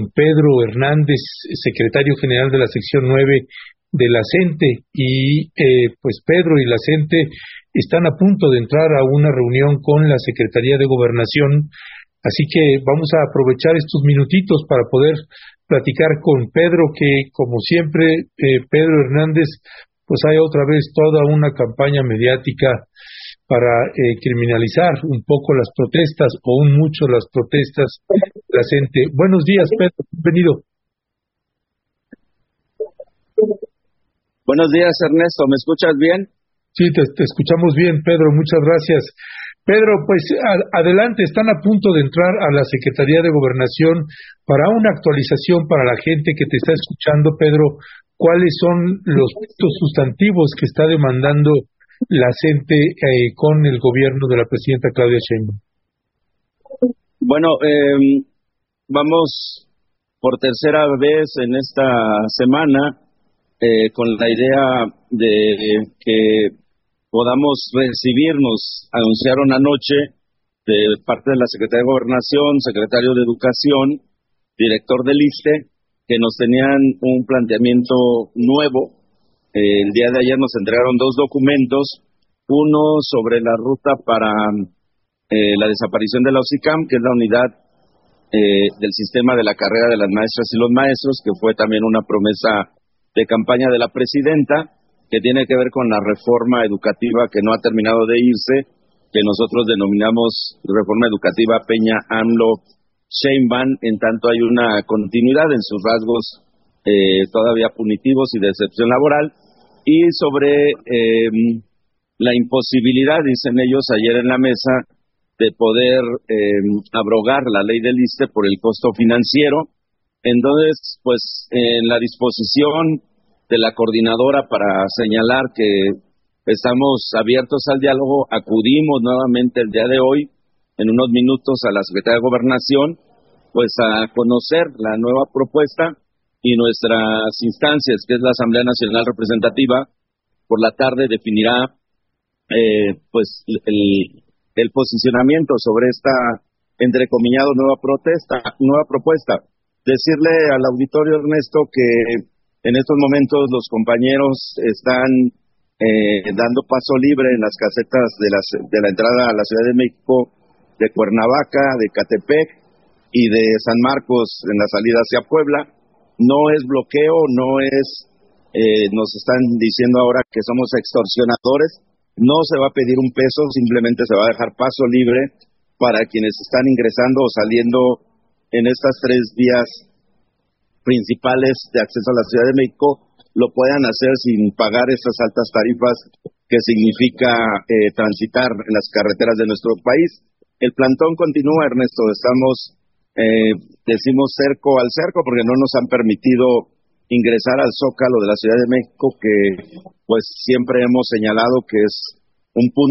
con Pedro Hernández, secretario general de la sección 9 de la CENTE, y pues Pedro y la CENTE están a punto de entrar a una reunión con la Secretaría de Gobernación, así que vamos a aprovechar estos minutitos para poder platicar con Pedro, que como siempre, Pedro Hernández, pues hay otra vez toda una campaña mediática para criminalizar un poco las protestas, o un mucho las protestas de la CENTE. Buenos días, Pedro, bienvenido. Buenos días, Ernesto, ¿me escuchas bien? Sí, te escuchamos bien, Pedro, muchas gracias. Pedro, pues adelante, están a punto de entrar a la Secretaría de Gobernación para una actualización para la gente que te está escuchando, Pedro. ¿Cuáles son los puntos sustantivos que está demandando la CENTE con el gobierno de la presidenta Claudia Sheinbaum? Bueno, vamos por tercera vez en esta semana con la idea de que podamos recibirnos. Anunciaron anoche de parte de la Secretaría de Gobernación, secretario de Educación, director del ISSSTE, que nos tenían un planteamiento nuevo. El día de ayer nos entregaron 2 documentos, uno sobre la ruta para la desaparición de la OSICAM, que es la unidad del sistema de la carrera de las maestras y los maestros, que fue también una promesa de campaña de la presidenta, que tiene que ver con la reforma educativa que no ha terminado de irse, que nosotros denominamos reforma educativa Peña AMLO Sheinbaum, en tanto hay una continuidad en sus rasgos todavía punitivos y de excepción laboral, y sobre la imposibilidad, dicen ellos ayer en la mesa, de poder abrogar la ley del ISSSTE por el costo financiero. Entonces, pues en la disposición de la coordinadora para señalar que estamos abiertos al diálogo, acudimos nuevamente el día de hoy, en unos minutos, a la Secretaría de Gobernación, pues a conocer la nueva propuesta y nuestras instancias, que es la Asamblea Nacional Representativa. Por la tarde definirá pues el posicionamiento sobre esta, entrecomillado, nueva propuesta. Decirle al auditorio, Ernesto, que en estos momentos los compañeros están dando paso libre en las casetas de la entrada a la Ciudad de México, de Cuernavaca, de Catepec y de San Marcos en la salida hacia Puebla. No es bloqueo, no es, nos están diciendo ahora que somos extorsionadores. No se va a pedir un peso, simplemente se va a dejar paso libre para quienes están ingresando o saliendo en estas 3 vías principales de acceso a la Ciudad de México, lo puedan hacer sin pagar estas altas tarifas que significa transitar en las carreteras de nuestro país. El plantón continúa, Ernesto, estamos, decimos cerco al cerco, porque no nos han permitido ingresar al Zócalo de la Ciudad de México, que pues siempre hemos señalado que es un punto